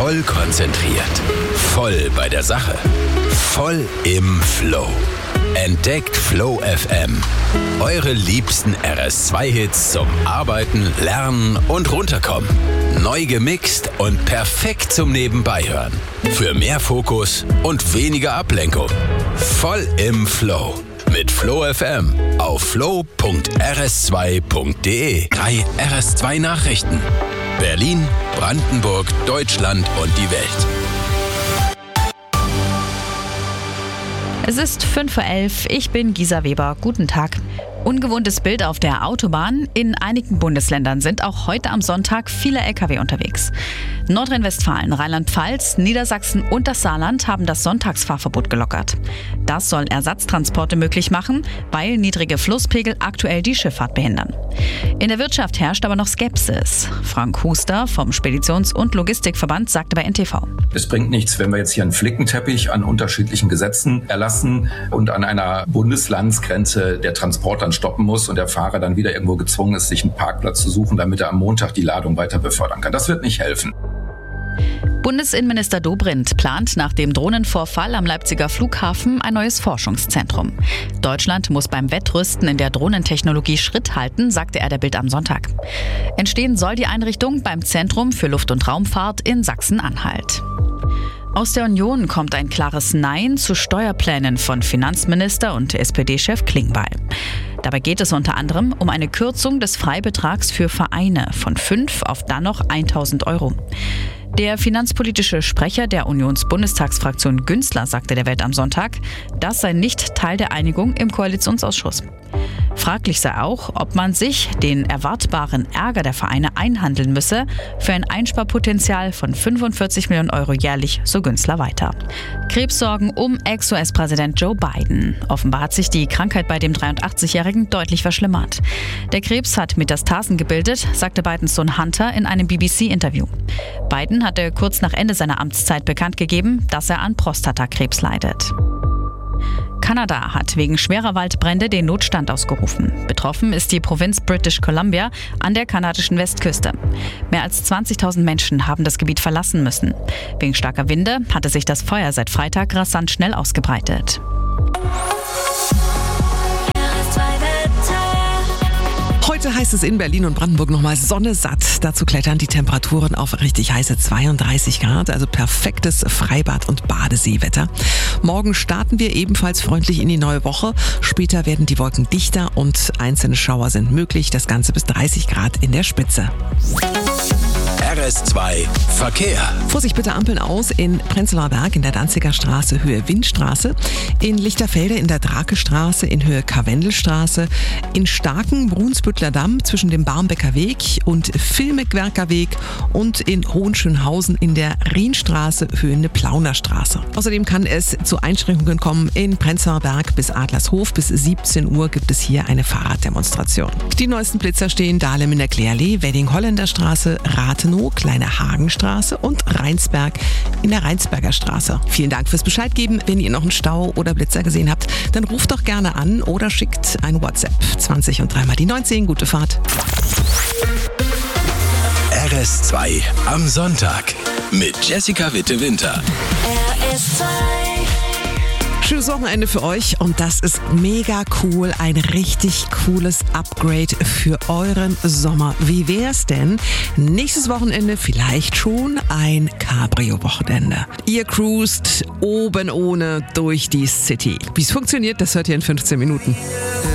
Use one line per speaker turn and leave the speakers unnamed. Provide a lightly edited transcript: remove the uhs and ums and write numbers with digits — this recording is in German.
Voll konzentriert. Voll bei der Sache. Voll im Flow. Entdeckt Flow FM. Eure liebsten RS2-Hits zum Arbeiten, Lernen und Runterkommen. Neu gemixt und perfekt zum Nebenbeihören. Für mehr Fokus und weniger Ablenkung. Voll im Flow. Mit Flow FM auf flow.rs2.de. 3 RS2 Nachrichten. Berlin, Brandenburg, Deutschland und die Welt.
Es ist 5:11 Uhr, ich bin Gisa Weber. Guten Tag. Ungewohntes Bild auf der Autobahn. In einigen Bundesländern sind auch heute am Sonntag viele Lkw unterwegs. Nordrhein-Westfalen, Rheinland-Pfalz, Niedersachsen und das Saarland haben das Sonntagsfahrverbot gelockert. Das soll Ersatztransporte möglich machen, weil niedrige Flusspegel aktuell die Schifffahrt behindern. In der Wirtschaft herrscht aber noch Skepsis. Frank Huster vom Speditions- und Logistikverband sagte bei NTV:
Es bringt nichts, wenn wir jetzt hier einen Flickenteppich an unterschiedlichen Gesetzen erlassen und an einer Bundeslandsgrenze der Transport dann stoppen muss und der Fahrer dann wieder irgendwo gezwungen ist, sich einen Parkplatz zu suchen, damit er am Montag die Ladung weiter befördern kann. Das wird nicht helfen.
Bundesinnenminister Dobrindt plant nach dem Drohnenvorfall am Leipziger Flughafen ein neues Forschungszentrum. Deutschland muss beim Wettrüsten in der Drohnentechnologie Schritt halten, sagte er der Bild am Sonntag. Entstehen soll die Einrichtung beim Zentrum für Luft- und Raumfahrt in Sachsen-Anhalt. Aus der Union kommt ein klares Nein zu Steuerplänen von Finanzminister und SPD-Chef Klingbeil. Dabei geht es unter anderem um eine Kürzung des Freibetrags für Vereine von 5 auf dann noch 1.000 Euro. Der finanzpolitische Sprecher der Unionsbundestagsfraktion Günzler sagte der Welt am Sonntag, das sei nicht Teil der Einigung im Koalitionsausschuss. Fraglich sei auch, ob man sich den erwartbaren Ärger der Vereine einhandeln müsse für ein Einsparpotenzial von 45 Millionen Euro jährlich, so Günzler weiter. Krebssorgen um Ex-US-Präsident Joe Biden. Offenbar hat sich die Krankheit bei dem 83-Jährigen deutlich verschlimmert. Der Krebs hat Metastasen gebildet, sagte Bidens Sohn Hunter in einem BBC-Interview. Biden hatte kurz nach Ende seiner Amtszeit bekannt gegeben, dass er an Prostatakrebs leidet. Kanada hat wegen schwerer Waldbrände den Notstand ausgerufen. Betroffen ist die Provinz British Columbia an der kanadischen Westküste. Mehr als 20.000 Menschen haben das Gebiet verlassen müssen. Wegen starker Winde hatte sich das Feuer seit Freitag rasant schnell ausgebreitet.
Heute heißt es in Berlin und Brandenburg nochmal Sonne satt. Dazu klettern die Temperaturen auf richtig heiße 32 Grad, also perfektes Freibad- und Badeseewetter. Morgen starten wir ebenfalls freundlich in die neue Woche. Später werden die Wolken dichter und einzelne Schauer sind möglich. Das Ganze bis 30 Grad in der Spitze.
RS2 Verkehr.
Vorsicht bitte, Ampeln aus in Prenzlauer Berg in der Danziger Straße Höhe Windstraße, in Lichterfelde in der Drakestraße in Höhe Karwendelstraße, in Starken Brunsbüttler Damm zwischen dem Barmbecker Weg und Vilmeckerwerker Weg und in Hohenschönhausen in der Rienstraße Höhe Plauner Straße. Außerdem kann es zu Einschränkungen kommen in Prenzlauer Berg bis Adlershof. Bis 17 Uhr gibt es hier eine Fahrraddemonstration. Die neuesten Blitzer stehen Dahlem in der Klärlee, Wedding-Holländer Straße, Rathenow, Kleine Hagenstraße und Rheinsberg in der Rheinsberger Straße. Vielen Dank fürs Bescheid geben. Wenn ihr noch einen Stau oder Blitzer gesehen habt, dann ruft doch gerne an oder schickt ein WhatsApp. 20 und 3 mal die 19. Gute Fahrt.
RS2 am Sonntag mit Jessica Witte-Winter.
RS2.
Schönes Wochenende für euch und das ist mega cool. Ein richtig cooles Upgrade für euren Sommer. Wie wär's denn? Nächstes Wochenende vielleicht schon ein Cabrio-Wochenende. Ihr cruist oben ohne durch die City. Wie es funktioniert, das hört ihr in 15 Minuten.